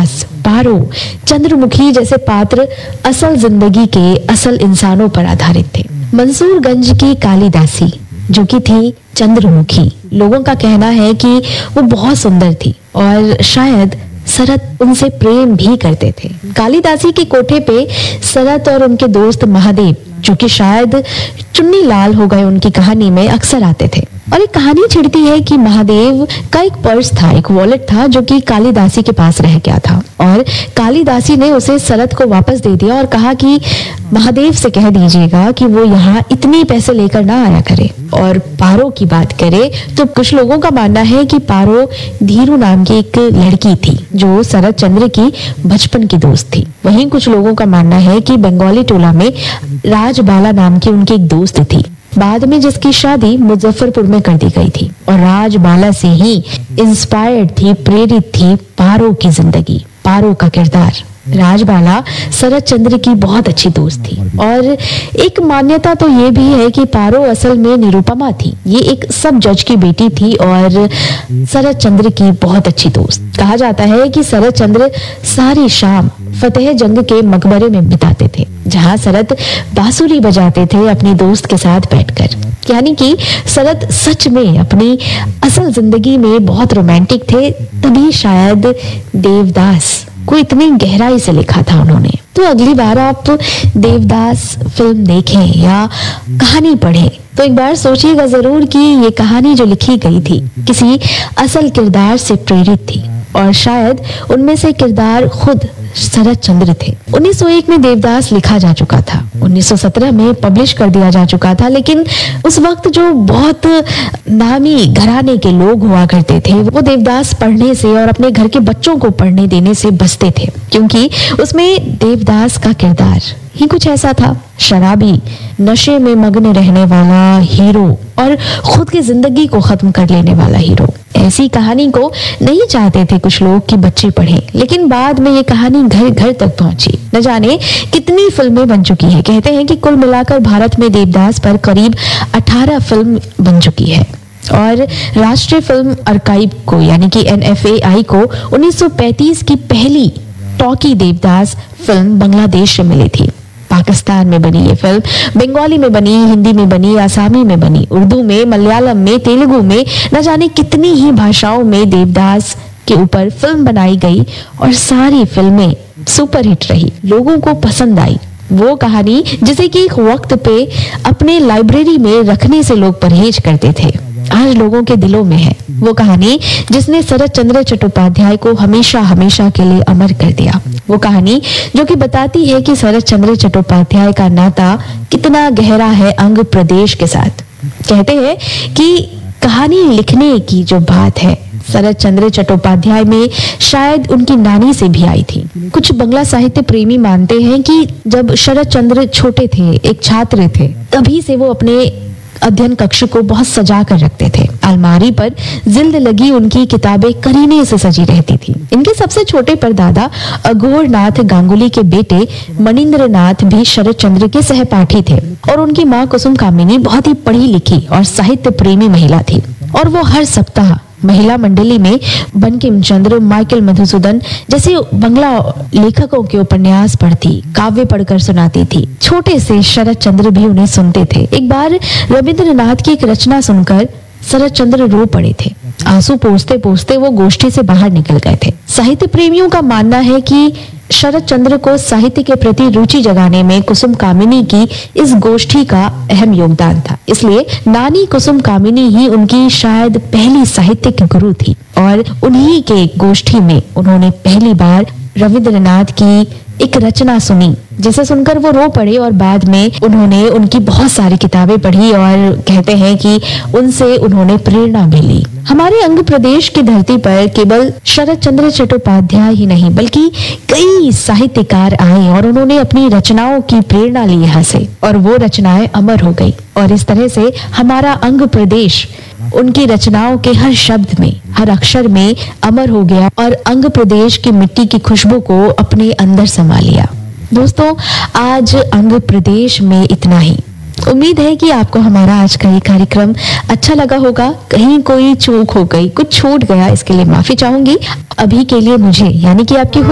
देवदास, पारो, चंद्रमुखी जैसे पात्र असल जिंदगी के असल इंसानों पर आधारित थे। मंसूरगंज की कालिदासी जो कि थी चंद्रमुखी, लोगों का कहना है कि वो बहुत सुंदर थी और शायद शरत उनसे प्रेम भी करते थे। कालिदासी के कोठे पे शरत और उनके दोस्त महादेव, जो कि शायद चुन्नी लाल हो गए उनकी कहानी में, अक्सर आते थे। और एक कहानी छिड़ती है कि महादेव का एक पर्स था, एक वॉलेट था जो कि कालिदासी के पास रह गया था और कालिदासी ने उसे शरत को वापस दे दिया और कहा कि महादेव से कह दीजिएगा कि वो यहाँ इतनी पैसे लेकर ना आया करे। और पारो की बात करें तो कुछ लोगों का मानना है कि पारो धीरू नाम की एक लड़की थी जो शरत चंद्र की बचपन की दोस्त थी। वहीं कुछ लोगों का मानना है कि बंगाली टोला में राजबाला नाम की उनकी एक दोस्त थी, बाद में जिसकी शादी मुजफ्फरपुर में कर दी गई थी। और राजबाला से ही इंस्पायर्ड थी, प्रेरित थी पारो की जिंदगी, पारो का किरदार। राजबाला शरत चंद्र की बहुत अच्छी दोस्त थी और एक मान्यता तो ये भी है कि पारो असल में निरुपमा थी। ये एक सब जज की बेटी थी और शरत चंद्र की बहुत अच्छी दोस्त। कहा जाता है कि शरत चंद्र सारी शाम फतेह जंग के मकबरे में बिताते थे, जहां शरत बांसुरी बजाते थे अपनी दोस्त के साथ बैठकर। यानी कि शरत सच में अपनी असल जिंदगी में बहुत रोमांटिक थे, तभी शायद देवदास को इतनी गहराई से लिखा था उन्होंने। तो अगली बार आप देवदास फिल्म देखें या कहानी पढ़ें तो एक बार सोचिएगा जरूर कि ये कहानी जो लिखी गई थी किसी असल किरदार से प्रेरित थी और शायद उनमें से किरदार खुद शरत चंद्र थे। 1901 में देवदास लिखा जा चुका था, 1917 में पब्लिश कर दिया जा चुका था, लेकिन उस वक्त जो बहुत नामी घराने के लोग हुआ करते थे वो देवदास पढ़ने से और अपने घर के बच्चों को पढ़ने देने से बचते थे, क्योंकि उसमें देवदास का किरदार ही कुछ ऐसा था, शराबी, नशे में मग्न रहने वाला हीरो और खुद की जिंदगी को खत्म कर लेने वाला हीरो। ऐसी कहानी को नहीं चाहते थे कुछ लोग कि बच्चे पढ़ें, लेकिन बाद में ये कहानी घर घर तक पहुंची। न जाने कितनी फिल्में बन चुकी है। कहते हैं कि कुल मिलाकर भारत में देवदास पर करीब 18 फिल्म बन चुकी है और राष्ट्रीय फिल्म आर्काइव को यानी कि NFAI को 1935 की पहली टॉकी देवदास फिल्म बांग्लादेश से मिली थी। पाकिस्तान में बनी ये फिल्म बंगाली में बनी, हिंदी में बनी, आसामी में बनी, उर्दू में, मलयालम में, तेलुगु में, न जाने कितनी ही भाषाओं में देवदास के ऊपर फिल्म बनाई गई और सारी फिल्में सुपरहिट रही, लोगों को पसंद आई। वो कहानी जिसे कि एक वक्त पे अपने लाइब्रेरी में रखने से लोग परहेज करते थे, आज लोगों के दिलों में है। वो कहानी जिसने शरत चंद्र चट्टोपाध्याय को हमेशा हमेशा के लिए अमर कर दिया। वो कहानी जो कि बताती है कि शरत चंद्र चट्टोपाध्याय का नाता कितना गहरा है आंध्र प्रदेश के साथ। कहते हैं कि कहानी लिखने की जो बात है शरत चंद्र चट्टोपाध्याय में शायद उनकी नानी से भी आई थी। कुछ बंगला साहित्य प्रेमी मानते हैं कि जब शरत चंद्र छोटे थे, एक छात्र थे, तभी से वो अपने अध्ययन कक्ष को बहुत सजा कर रखते थे। अलमारी पर जिल्द लगी उनकी किताबें करीने से सजी रहती थी। इनके सबसे छोटे परदादा अघोरनाथ गांगुली के बेटे मनिंद्र नाथ भी शरत चंद्र के सहपाठी थे और उनकी माँ कुसुम कामिनी बहुत ही पढ़ी लिखी और साहित्य प्रेमी महिला थी और वो हर सप्ताह महिला मंडली में बंकिम चंद्र, माइकल मधुसूदन जैसे बंगला लेखकों के उपन्यास पढ़ती, काव्य पढ़कर सुनाती थी। छोटे से शरत चंद्र भी उन्हें सुनते थे। एक बार रविंद्रनाथ की एक रचना सुनकर शरत चंद्र रो पड़े थे। आंसू पोंछते पोंछते वो गोष्ठी से बाहर निकल गए थे। साहित्य प्रेमियों का मानना है कि शरत चंद्र को साहित्य के प्रति रुचि जगाने में कुसुम कामिनी की इस गोष्ठी का अहम योगदान था। इसलिए नानी कुसुम कामिनी ही उनकी शायद पहली साहित्यिक गुरु थी और उन्हीं के गोष्ठी में उन्होंने पहली बार रविंद्रनाथ की एक रचना सुनी, जिसे सुनकर वो रो पड़े और बाद में उन्होंने उनकी बहुत सारी किताबें पढ़ी और कहते हैं कि उनसे उन्होंने प्रेरणा भी ली। हमारे अंग प्रदेश की धरती पर केवल शरत चंद्र चट्टोपाध्याय ही नहीं बल्कि कई साहित्यकार आए और उन्होंने अपनी रचनाओं की प्रेरणा ली यहाँ से और वो रचनाएं अमर हो गई और इस तरह से हमारा अंग प्रदेश उनकी रचनाओं के हर शब्द में, हर अक्षर में अमर हो गया और अंग प्रदेश की मिट्टी की खुशबू को अपने अंदर समा लिया। दोस्तों, आज अंग प्रदेश में इतना ही। उम्मीद है कि आपको हमारा आज का ये कार्यक्रम अच्छा लगा होगा। कहीं कोई चूक हो गई, कुछ छूट गया, इसके लिए माफी चाहूंगी। अभी के लिए मुझे यानी कि आपकी